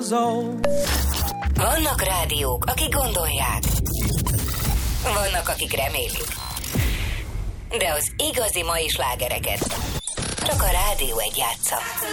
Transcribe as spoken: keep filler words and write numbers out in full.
years old. Vannak rádiók, akik gondolják. Vannak, akik remélik. De az igazi mai slágereket csak a Rádió egy játsza.